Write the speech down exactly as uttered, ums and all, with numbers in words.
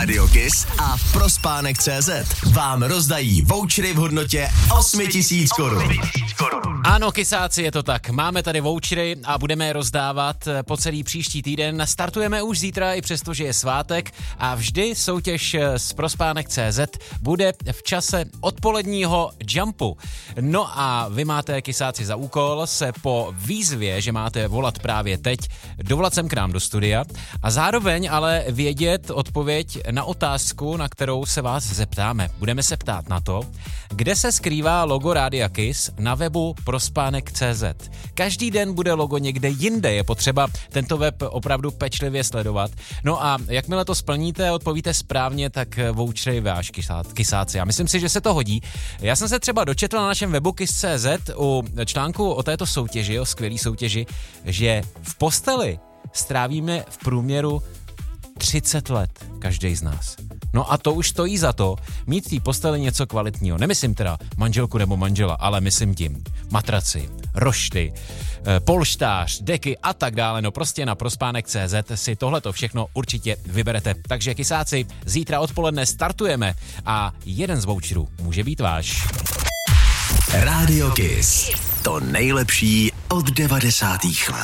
Rádio Kiss a Prospánek tečka cé zet vám rozdají vouchery v hodnotě osm tisíc korun. Ano, kysáci, je to tak. Máme tady vouchery a budeme je rozdávat po celý příští týden. Startujeme už zítra, i přesto, že je svátek, a vždy soutěž z Prospánek tečka cé zet bude v čase odpoledního jumpu. No a vy máte, kysáci, za úkol se po výzvě, že máte volat právě teď, dovolat sem k nám do studia a zároveň ale vědět odpověď na otázku, na kterou se vás zeptáme. Budeme se ptát na to, kde se skrývá logo Rádia Kiss na webu prospánek tečka cé zet. Každý den bude logo někde jinde, je potřeba tento web opravdu pečlivě sledovat. No a jakmile to splníte, odpovíte správně, tak vouchery váš kysáci. A myslím si, že se to hodí. Já jsem se třeba dočetl na našem webu kiss tečka cé zet u článku o této soutěži, o skvělý soutěži, že v posteli strávíme v průměru třicet let, každý z nás. No a to už stojí za to mít v té posteli něco kvalitního. Nemyslím teda manželku nebo manžela, ale myslím tím matraci, rošty, polštář, deky a tak dále. No prostě na prospánek tečka cé zet si tohleto všechno určitě vyberete. Takže kysáci, zítra odpoledne startujeme a jeden z voucherů může být váš. Rádio Kiss. To nejlepší od devadesátých let.